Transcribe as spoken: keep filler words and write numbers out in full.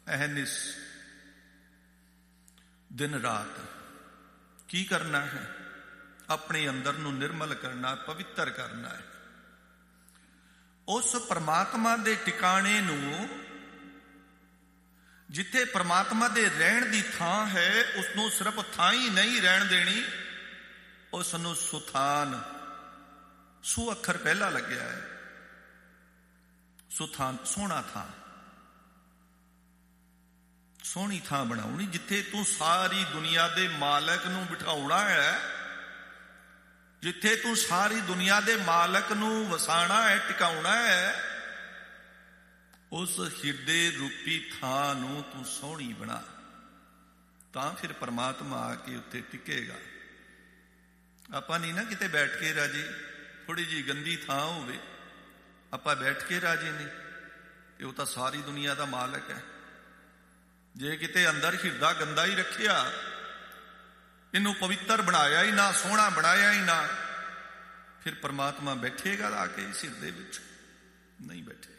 ਅਹਨਿਸ ਦਿਨ ਰਾਤ ਕੀ ਕਰਨਾ ਹੈ? ਆਪਣੇ ਅੰਦਰ ਨੂੰ ਨਿਰਮਲ ਕਰਨਾ, ਪਵਿੱਤਰ ਕਰਨਾ ਹੈ। ਉਸ ਪਰਮਾਤਮਾ ਦੇ ਟਿਕਾਣੇ ਨੂੰ, ਜਿੱਥੇ ਪਰਮਾਤਮਾ ਦੇ ਰਹਿਣ ਦੀ ਥਾਂ ਹੈ, ਉਸ ਨੂੰ ਸਿਰਫ ਥਾਂ ਹੀ ਨਹੀਂ ਰਹਿਣ ਦੇਣੀ, ਉਸ ਨੂੰ ਸੁਥਾਨ, ਸੁ ਅੱਖਰ ਪਹਿਲਾ ਲੱਗਿਆ ਹੈ, ਸੁਥਾਨ ਸੋਹਣਾ ਥਾਂ, ਸੋਹਣੀ ਥਾਂ ਬਣਾਉਣੀ, ਜਿੱਥੇ ਤੂੰ ਸਾਰੀ ਦੁਨੀਆ ਦੇ ਮਾਲਕ ਨੂੰ ਬਿਠਾਉਣਾ ਹੈ, ਜਿੱਥੇ ਤੂੰ ਸਾਰੀ ਦੁਨੀਆ ਦੇ ਮਾਲਕ ਨੂੰ ਵਸਾਣਾ ਹੈ, ਟਿਕਾਉਣਾ ਹੈ, ਉਸ ਹਿਰਦੇ ਰੂਪੀ ਥਾਂ ਨੂੰ ਤੂੰ ਸੋਹਣੀ ਬਣਾ, ਤਾਂ ਫਿਰ ਪਰਮਾਤਮਾ ਆ ਕੇ ਉੱਥੇ ਟਿਕੇਗਾ। ਆਪਾਂ ਨਹੀਂ ਨਾ ਕਿਤੇ ਬੈਠ ਕੇ ਰਾਜੀ, ਥੋੜੀ ਜਿਹੀ ਗੰਦੀ ਥਾਂ ਹੋਵੇ ਆਪਾਂ ਬੈਠ ਕੇ ਰਾਜੀ ਨਹੀਂ, ਤੇ ਉਹ ਤਾਂ ਸਾਰੀ ਦੁਨੀਆ ਦਾ ਮਾਲਕ ਹੈ। ਜੇ ਕਿਤੇ ਅੰਦਰ ਹਿਰਦਾ ਗੰਦਾ ਹੀ ਰੱਖਿਆ, ਇਹਨੂੰ ਪਵਿੱਤਰ ਬਣਾਇਆ ਹੀ ਨਾ, ਸੋਹਣਾ ਬਣਾਇਆ ਹੀ ਨਾ, ਫਿਰ ਪਰਮਾਤਮਾ ਬੈਠੇਗਾ ਆ ਕੇ ਇਸ ਹਿਰਦੇ ਵਿੱਚ? ਨਹੀਂ ਬੈਠੇ।